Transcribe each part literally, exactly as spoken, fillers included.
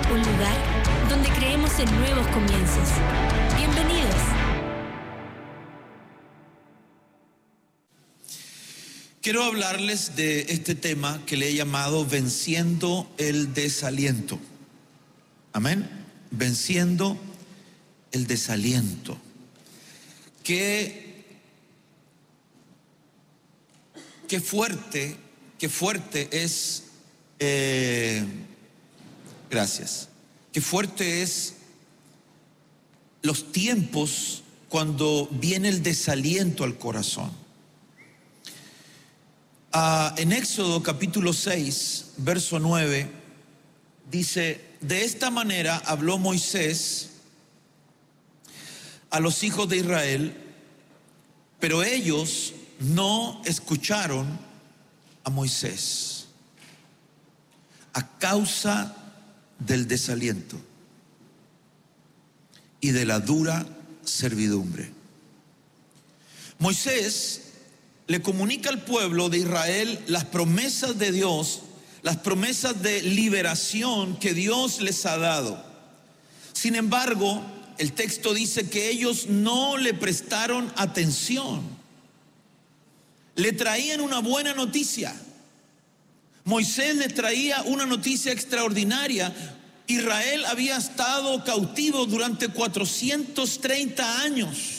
un lugar donde creemos en nuevos comienzos. Bienvenidos. Quiero hablarles de este tema que le he llamado venciendo el desaliento. Amén. Venciendo el desaliento. Qué, qué fuerte, qué fuerte es, eh, gracias, qué fuerte es los tiempos cuando viene el desaliento al corazón. Ah, en Éxodo capítulo seis, verso nueve, dice: de esta manera habló Moisés a los hijos de Israel, pero ellos no escucharon a Moisés a causa del desaliento y de la dura servidumbre. Moisés le comunica al pueblo de Israel las promesas de Dios, las promesas de liberación que Dios les ha dado. Sin embargo, el texto dice que ellos no le prestaron atención. Le traían una buena noticia. Moisés le traía una noticia extraordinaria. Israel había estado cautivo durante cuatrocientos treinta años.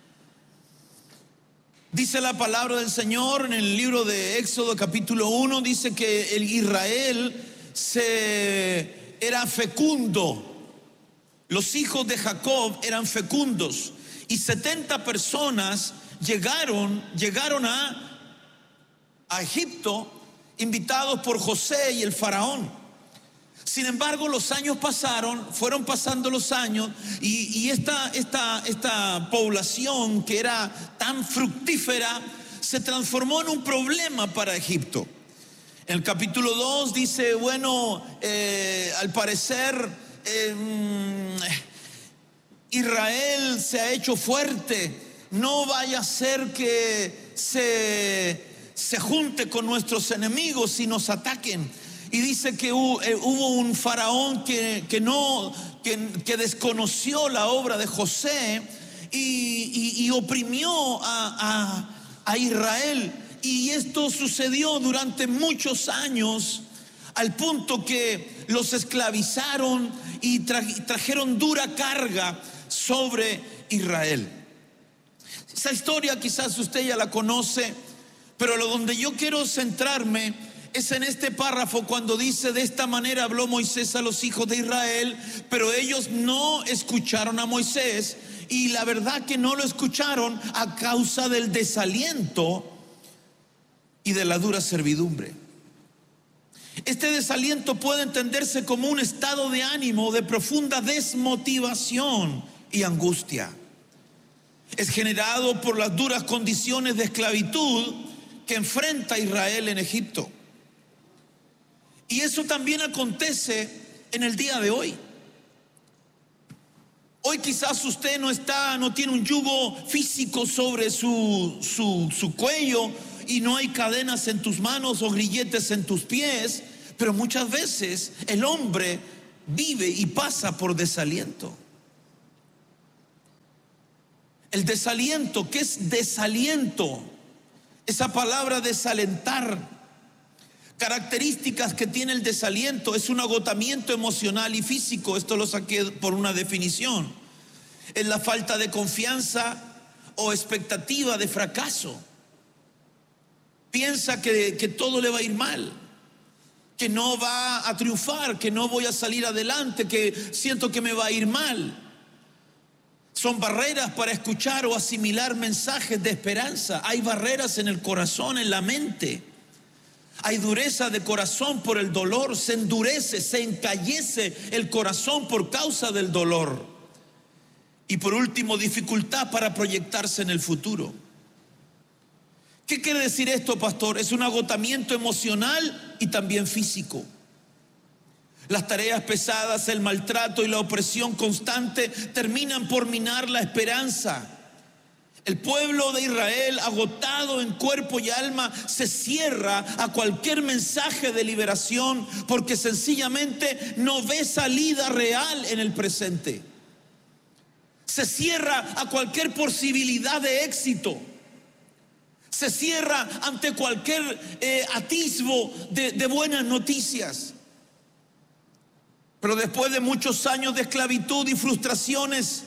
Dice la palabra del Señor en el libro de Éxodo capítulo uno, dice que el Israel se, era fecundo. Los hijos de Jacob eran fecundos y setenta personas llegaron, llegaron a, a Egipto, invitados por José y el faraón. Sin embargo, los años pasaron, fueron pasando los años y, y esta, esta, esta población que era tan fructífera se transformó en un problema para Egipto. En el capítulo dos dice, bueno, eh, al parecer eh, Israel se ha hecho fuerte, no vaya a ser que se, se junte con nuestros enemigos y nos ataquen. Y dice que hubo un faraón que, que, no, que, que desconoció la obra de José y, y, y oprimió a, a, a Israel. Y esto sucedió durante muchos años, al punto que los esclavizaron y tra, trajeron dura carga sobre Israel. Esa historia quizás usted ya la conoce, pero lo donde yo quiero centrarme es en este párrafo cuando dice: de esta manera habló Moisés a los hijos de Israel, pero ellos no escucharon a Moisés. Y la verdad que no lo escucharon a causa del desaliento y de la dura servidumbre. Este desaliento puede entenderse como un estado de ánimo de profunda desmotivación y angustia. Es generado por las duras condiciones de esclavitud que enfrenta Israel en Egipto. Y eso también acontece en el día de hoy. Hoy quizás usted no está, no tiene un yugo físico sobre su, su, su cuello y no hay cadenas en tus manos o grilletes en tus pies, pero muchas veces el hombre vive y pasa por desaliento. El desaliento, ¿qué es desaliento? Esa palabra desalentar, características que tiene el desaliento: es un agotamiento emocional y físico. Esto lo saqué por una definición. Es la falta de confianza o expectativa de fracaso. Piensa que, que todo le va a ir mal, que no va a triunfar, que no voy a salir adelante, que siento que me va a ir mal. Son barreras para escuchar o asimilar mensajes de esperanza. Hay barreras en el corazón, en la mente. Hay dureza de corazón por el dolor. Se endurece, se encallece el corazón por causa del dolor. Y por último, dificultad para proyectarse en el futuro. ¿Qué quiere decir esto, pastor? Es un agotamiento emocional y también físico. Las tareas pesadas, el maltrato y la opresión constante terminan por minar la esperanza. El pueblo de Israel, agotado en cuerpo y alma, se cierra a cualquier mensaje de liberación porque sencillamente no ve salida real en el presente. Se cierra a cualquier posibilidad de éxito. Se cierra ante cualquier eh, atisbo de, de buenas noticias. Pero después de muchos años de esclavitud y frustraciones,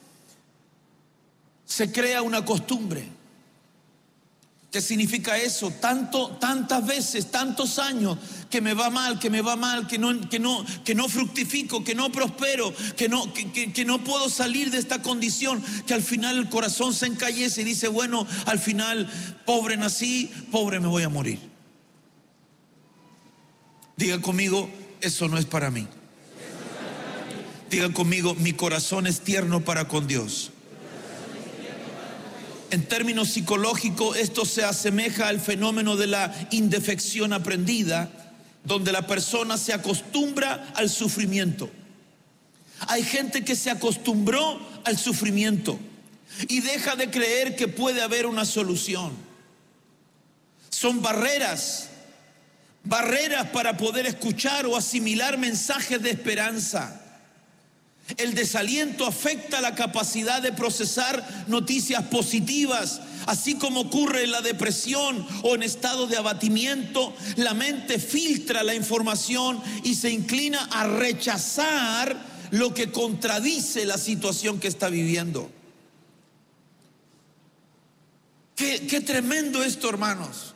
se crea una costumbre. ¿Qué significa eso? Tanto, tantas veces, tantos años que me va mal, que me va mal, que no, que no, que no fructifico, que no prospero, que no, que, que, que no puedo salir de esta condición, que al final el corazón se encallece y dice, bueno, al final, pobre nací, pobre me voy a morir. Diga conmigo, eso no es para mí. Digan conmigo, mi corazón es tierno para con Dios. En términos psicológicos, esto se asemeja al fenómeno de la indefección aprendida, donde la persona se acostumbra al sufrimiento. Hay gente que se acostumbró al sufrimiento y deja de creer que puede haber una solución. Son barreras, barreras para poder escuchar o asimilar mensajes de esperanza. El desaliento afecta la capacidad de procesar noticias positivas, así como ocurre en la depresión o en estado de abatimiento. La mente filtra la información y se inclina a rechazar lo que contradice la situación que está viviendo. Qué, qué tremendo esto, hermanos.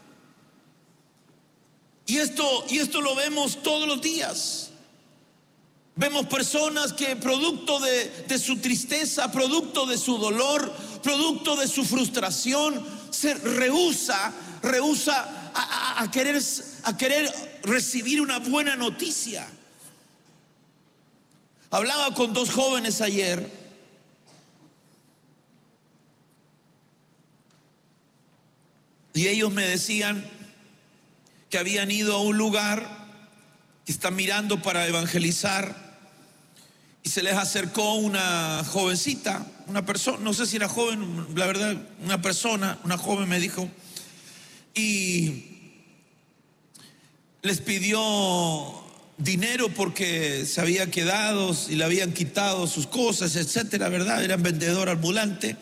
Y esto, y esto lo vemos todos los días. Vemos personas que producto de, de su tristeza, producto de su dolor, producto de su frustración, se rehúsa, rehúsa a, a, a, querer, a querer recibir una buena noticia. Hablaba con dos jóvenes ayer y ellos me decían que habían ido a un lugar que están mirando para evangelizar y se les acercó una jovencita, una persona, no sé si era joven, la verdad, una persona, una joven me dijo, y les pidió dinero porque se había quedado y le habían quitado sus cosas, etcétera, ¿verdad? Eran vendedor ambulante.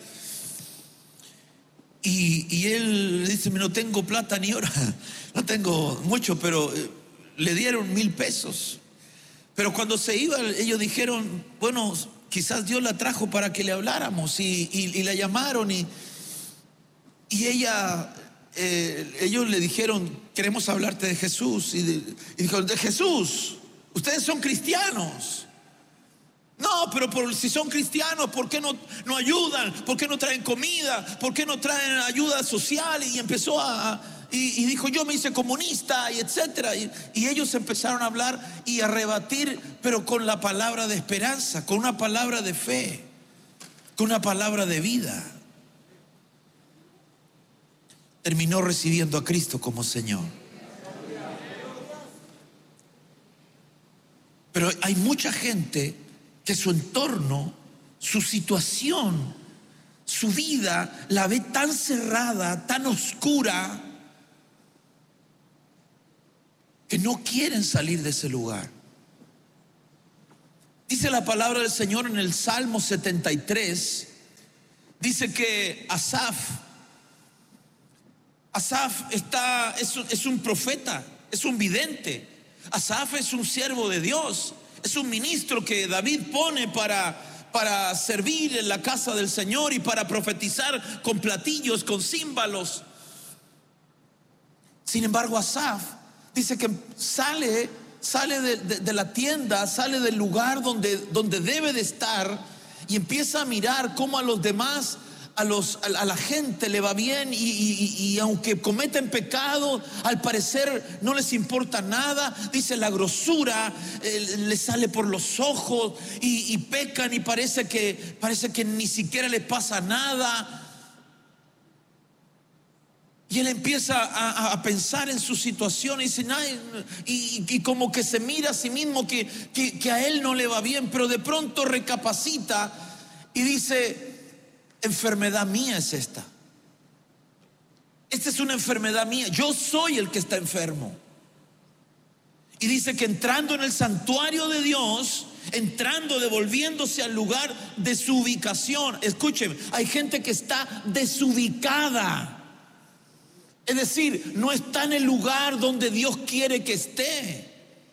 Y, y él dice, no tengo plata ni hora, no tengo mucho, pero le dieron mil pesos. Pero cuando se iba, ellos dijeron, bueno, quizás Dios la trajo para que le habláramos. Y, y, y la llamaron y, y ella, eh, ellos le dijeron, queremos hablarte de Jesús. Y, de, y dijo, de Jesús, ustedes son cristianos. No, pero por, si son cristianos, ¿por qué no, no ayudan? ¿Por qué no traen comida? ¿Por qué no traen ayuda social? Y empezó a... Y, y dijo, yo me hice comunista y etcétera. Y, y ellos empezaron a hablar y a rebatir, pero con la palabra de esperanza, con una palabra de fe, con una palabra de vida. Terminó recibiendo a Cristo como Señor. Pero hay mucha gente que su entorno, su situación, su vida la ve tan cerrada, tan oscura, que no quieren salir de ese lugar. Dice la palabra del Señor en el Salmo setenta y tres, dice que Asaf, Asaf está, es, es un profeta, es un vidente. Asaf es un siervo de Dios, es un ministro que David pone para, para servir en la casa del Señor y para profetizar con platillos, con címbalos. Sin embargo, Asaf dice que sale, sale de, de, de la tienda, sale del lugar donde, donde debe de estar y empieza a mirar cómo a los demás, a, los, a, a la gente le va bien y, y, y aunque cometen pecado, al parecer no les importa nada. Dice, la grosura eh, les sale por los ojos y, y pecan y parece que, parece que ni siquiera les pasa nada. Y él empieza a, a pensar en su situación y dice, y, y como que se mira a sí mismo que, que, que a él no le va bien, pero de pronto recapacita y dice, enfermedad mía es esta. Esta es una enfermedad mía. Yo soy el que está enfermo. Y dice que entrando en el santuario de Dios, entrando, devolviéndose al lugar de su ubicación. Escuchen, hay gente que está desubicada. Es decir, no está en el lugar donde Dios quiere que esté.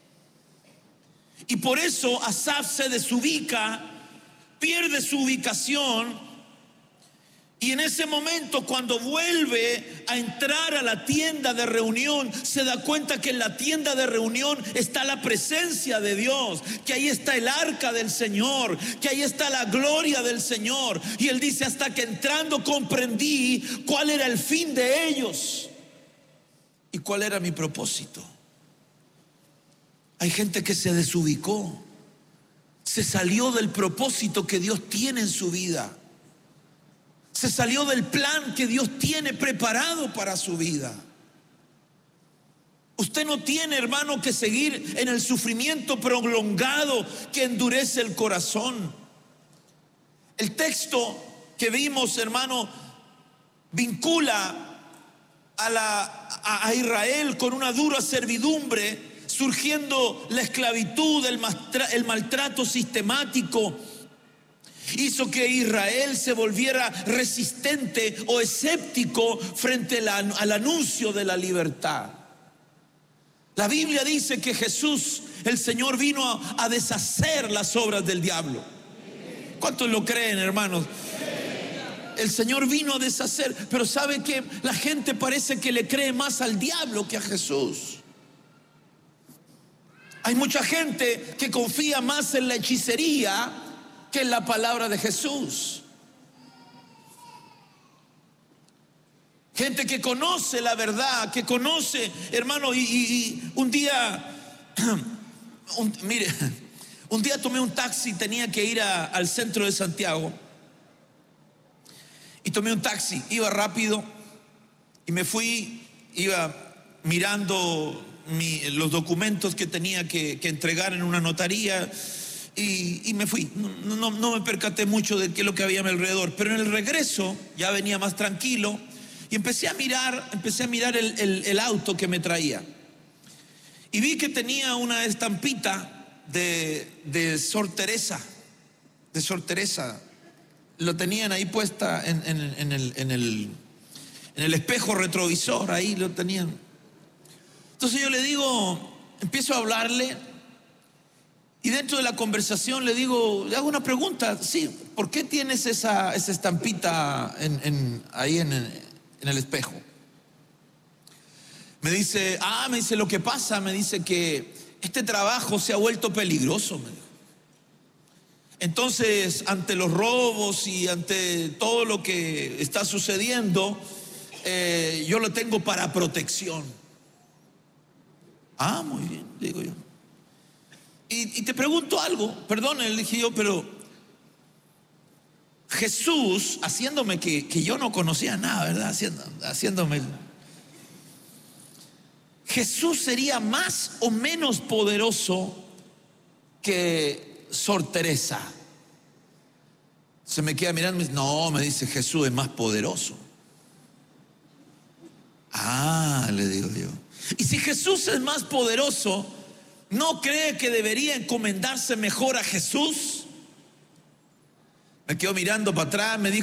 Y por eso Asaf se desubica, pierde su ubicación. Y en ese momento, cuando vuelve a entrar a la tienda de reunión, se da cuenta que en la tienda de reunión está la presencia de Dios, que ahí está el arca del Señor, que ahí está la gloria del Señor. Y él dice: hasta que entrando comprendí cuál era el fin de ellos y cuál era mi propósito. Hay gente que se desubicó, se salió del propósito que Dios tiene en su vida. Se salió del plan que Dios tiene preparado para su vida. Usted no tiene, hermano, que seguir en el sufrimiento prolongado que endurece el corazón. El texto que vimos, hermano, vincula a, la, a, a Israel con una dura servidumbre, surgiendo la esclavitud, el, maltra, el maltrato sistemático. Hizo que Israel se volviera resistente o escéptico frente la, al anuncio de la libertad. La Biblia dice que Jesús, el Señor, vino a, a deshacer las obras del diablo. ¿Cuántos lo creen, hermanos? El Señor vino a deshacer, pero ¿sabe qué? La gente parece que le cree más al diablo que a Jesús. Hay mucha gente que confía más en la hechicería que en la palabra de Jesús. Gente que conoce la verdad, que conoce, hermano, y, y, y un día, un, mire, un día tomé un taxi, tenía que ir a, al centro de Santiago, y tomé un taxi, iba rápido, y me fui, iba mirando mi, los documentos que tenía que, que entregar en una notaría. Y, y me fui, no, no, no me percaté mucho de qué es lo que había a mi alrededor. Pero en el regreso ya venía más tranquilo y empecé a mirar, empecé a mirar el, el, el auto que me traía. Y vi que tenía una estampita de, de Sor Teresa, de Sor Teresa. Lo tenían ahí puesta en, en, en, el, en, el, en el espejo retrovisor, ahí lo tenían. Entonces yo le digo, empiezo a hablarle. Y dentro de la conversación le digo, le hago una pregunta. Sí, ¿por qué tienes esa, esa estampita en, en, ahí en, en el espejo? Me dice, ah, me dice, lo que pasa, me dice que este trabajo se ha vuelto peligroso, me dijo. Entonces, ante los robos y ante todo lo que está sucediendo, eh, yo lo tengo para protección. Ah, muy bien, digo yo. Y, y te pregunto algo, perdón, le dije yo, pero Jesús, haciéndome que, que yo no conocía nada, ¿verdad? Haciendo, haciéndome. Jesús sería más o menos poderoso que Sor Teresa. Se me queda mirando y me dice, no, me dice, Jesús es más poderoso. Ah, le digo yo. Y si Jesús es más poderoso, ¿no cree que debería encomendarse mejor a Jesús? Me quedo mirando para atrás, me dijo,